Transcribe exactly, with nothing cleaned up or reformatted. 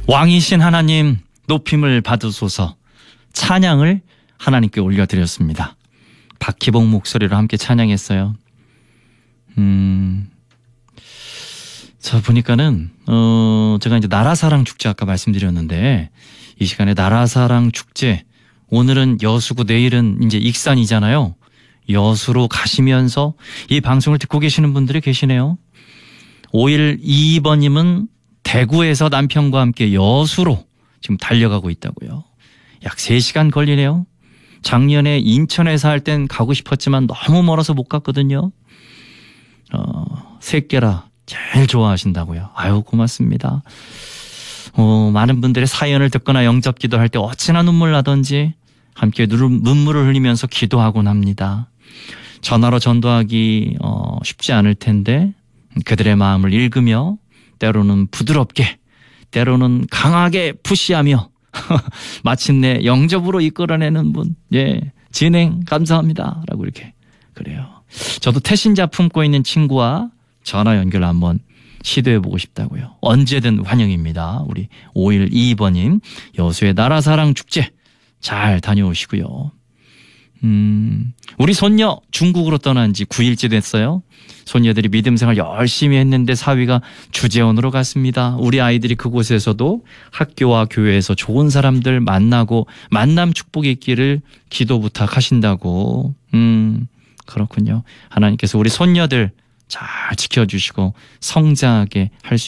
왕이신 하나님 높임을 받으소서. 찬양을 하나님께 올려드렸습니다. 박희봉 목소리로 함께 찬양했어요. 음, 저 보니까는 어 제가 이제 나라사랑 축제 아까 말씀드렸는데 이 시간에 나라사랑 축제, 오늘은 여수고 내일은 이제 익산이잖아요. 여수로 가시면서 이 방송을 듣고 계시는 분들이 계시네요. 오일이이 번님은 대구에서 남편과 함께 여수로 지금 달려가고 있다고요. 약 세 시간 걸리네요. 작년에 인천에서 할 땐 가고 싶었지만 너무 멀어서 못 갔거든요. 어, 새끼라 제일 좋아하신다고요. 아유, 고맙습니다. 어, 많은 분들의 사연을 듣거나 영접 기도할 때 어찌나 눈물 나던지 함께 눈물을 흘리면서 기도하곤 합니다. 전화로 전도하기 어, 쉽지 않을 텐데 그들의 마음을 읽으며 때로는 부드럽게, 때로는 강하게 푸시하며 마침내 영접으로 이끌어내는 분, 예, 진행 감사합니다 라고 이렇게 그래요. 저도 태신자 품고 있는 친구와 전화 연결 한번 시도해보고 싶다고요. 언제든 환영입니다. 우리 오일이이 번님 여수의 나라사랑 축제 잘 다녀오시고요. 음, 우리 손녀 중국으로 떠난 지 구 일째 됐어요. 손녀들이 믿음생활 열심히 했는데 사위가 주재원으로 갔습니다. 우리 아이들이 그곳에서도 학교와 교회에서 좋은 사람들 만나고 만남 축복이 있기를 기도 부탁하신다고. 음, 그렇군요. 하나님께서 우리 손녀들 잘 지켜주시고 성장하게 할 수